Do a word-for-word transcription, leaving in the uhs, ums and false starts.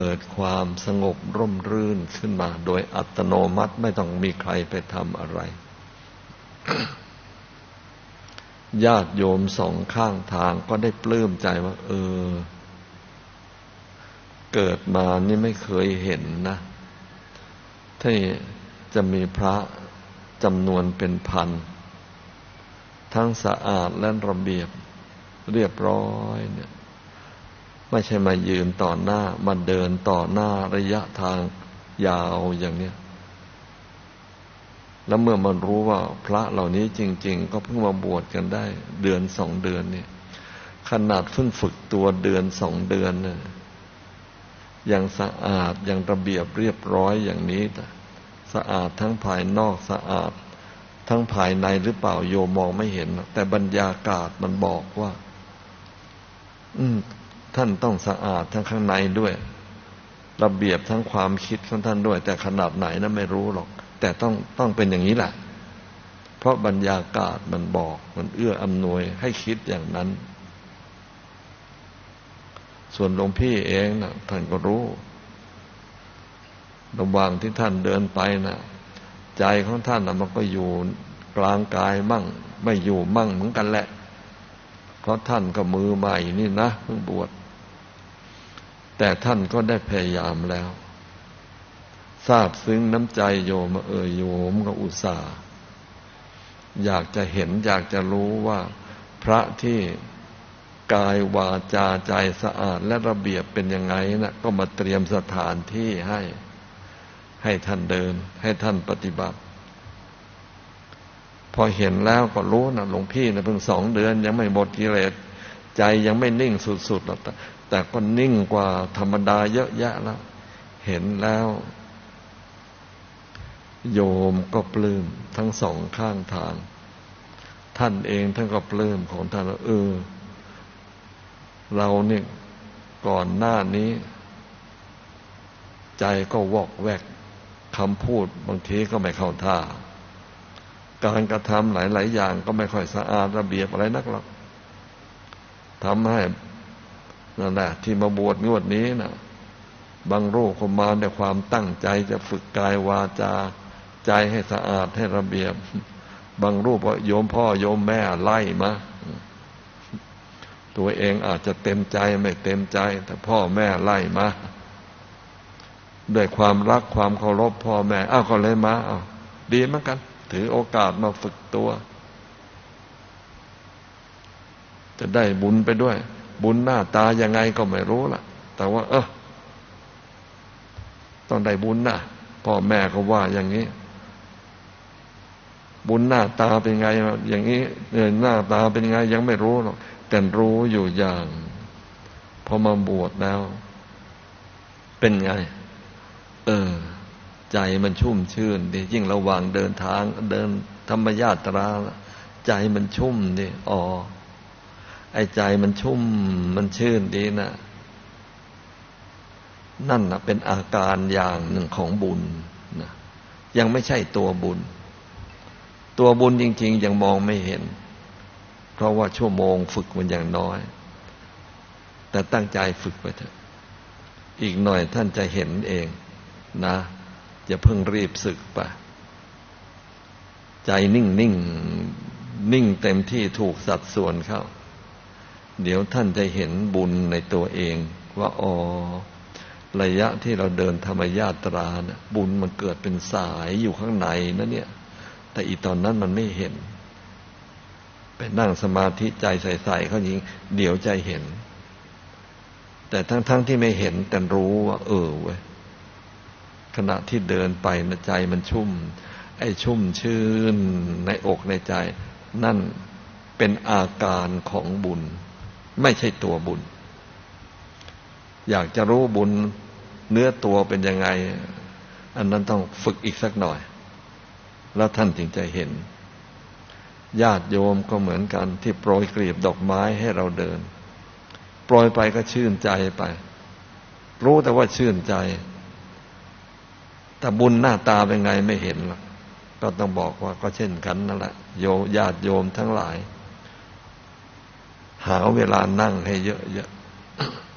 เกิดความสงบร่มรื่นขึ้นมาโดยอัตโนมัติไม่ต้องมีใครไปทำอะไร ญาติโยมสองข้างทางก็ได้ปลื้มใจว่าเออเกิดมานี่ไม่เคยเห็นนะที่จะมีพระจำนวนเป็นพันทั้งสะอาดและระเบียบเรียบร้อยเนี่ยไม่ใช่มายืนต่อหน้ามาเดินต่อหน้าระยะทางยาวอย่างเนี้ยแล้วเมื่อมันรู้ว่าพระเหล่านี้จริงๆก็เพิ่งมาบวชกันได้เดือนสองเดือนเนี่ยขนาดเพิ่งฝึกตัวเดือนสองเดือนเนี่ยยังสะอาดยังระเบียบเรียบร้อยอย่างนี้สะอาดทั้งภายนอกสะอาดทั้งภายในหรือเปล่าโยมมองไม่เห็นแต่บรรยากาศมันบอกว่าอืมท่านต้องสะอาดทั้งข้างในด้วยระเบียบทั้งความคิดของท่านด้วยแต่ขนาดไหนนะไม่รู้หรอกแต่ต้องต้องเป็นอย่างนี้แหละเพราะบรรยากาศมันบอกมันเอื้ออำนวยให้คิดอย่างนั้นส่วนหลวงพี่เองนะท่านก็รู้ระหว่างที่ท่านเดินไปนะใจของท่านนะมันก็อยู่กลางกายมั่งไม่อยู่มั่งเหมือนกันแหละเพราะท่านก็มือใหม่นี่นะเพิ่งบวชแต่ท่านก็ได้พยายามแล้วทราบซึ้งน้ำใจโยมเออโยมก็อุตส่าห์อยากจะเห็นอยากจะรู้ว่าพระที่กายวาจาใจสะอาดและระเบียบเป็นยังไงนะก็มาเตรียมสถานที่ให้ให้ท่านเดินให้ท่านปฏิบัติพอเห็นแล้วก็รู้นะหลวงพี่นะเพิ่งสองเดือนยังไม่หมดกิเลสใจยังไม่นิ่งสุดๆหรอกแต่ก็นิ่งกว่าธรรมดาเยอะแยะแล้วเห็นแล้วโยมก็ปลื้มทั้งสองข้างทางท่านเองท่านก็ปลื้มของท่านเออเราเนี่ยก่อนหน้านี้ใจก็วอกแวกคำพูดบางทีก็ไม่เข้าท่าการกระทำหลายๆอย่างก็ไม่ค่อยสะอาดระเบียบอะไรนักหรอกทำให้นั่นแหละที่มาบวชงวดนี้นะบางรูปก็มาด้วยความตั้งใจจะฝึกกายวาจาใจให้สะอาดให้ระเบียบบางรูปก็โยมพ่อโยมแม่ไล่มาตัวเองอาจจะเต็มใจไม่เต็มใจแต่พ่อแม่ไล่มาด้วยความรักความเคารพพ่อแม่อ้าวก็เลยมาอ้าวดีเหมือนกันถือโอกาสมาฝึกตัวจะได้บุญไปด้วยบุญหน้าตายังไงก็ไม่รู้ล่ะแต่ว่าเออต้องได้บุญนะพ่อแม่ก็ว่าอย่างนี้บุญหน้าตาเป็นไงอย่างนี้เออหน้าตาเป็นไงยังไม่รู้หรอกแต่รู้อยู่อย่างพอมาบวชแล้วเป็นไงเออใจมันชุ่มชื่นดิยิ่งระหว่างเดินทางเดินธรรมญาตราใจมันชุ่มดิอ๋อไอ้ใจมันชุ่มมันชื่นดีนะนั่นนะเป็นอาการอย่างหนึ่งของบุญนะยังไม่ใช่ตัวบุญตัวบุญจริงๆยังมองไม่เห็นเพราะว่าชั่วโมงฝึกมันอย่างน้อยแต่ตั้งใจฝึกไปเถอะอีกหน่อยท่านจะเห็นเองนะอย่าเพิ่งรีบสึกไปใจนิ่งนิ่งนิ่งเต็มที่ถูกสัดส่วนเข้าเดี๋ยวท่านจะเห็นบุญในตัวเองว่าอ๋อระยะที่เราเดินธรรมญาตรานะบุญมันเกิดเป็นสายอยู่ข้างในนะเนี่ยแต่อีตอนนั้นมันไม่เห็นไปนั่งสมาธิใจใส่ๆเขายิงเดี๋ยวใจเห็นแต่ทั้งๆ ท, ที่ไม่เห็นแต่รู้ว่าเออเว้ยขณะที่เดินไปนะใจมันชุ่มไอ้ชุ่มชื่นในอกในใจนั่นเป็นอาการของบุญไม่ใช่ตัวบุญอยากจะรู้บุญเนื้อตัวเป็นยังไงอันนั้นต้องฝึกอีกสักหน่อยแล้วท่านจึงจะเห็นญาติโยมก็เหมือนกันที่โปรยกลีบดอกไม้ให้เราเดินโปรยไปก็ชื่นใจไปรู้แต่ว่าชื่นใจแต่บุญหน้าตาเป็นไงไม่เห็นหรอกก็ต้องบอกว่าก็เช่นกันนั่นแหละโยมญาติโยมทั้งหลายหาเวลานั่งให้เยอะๆ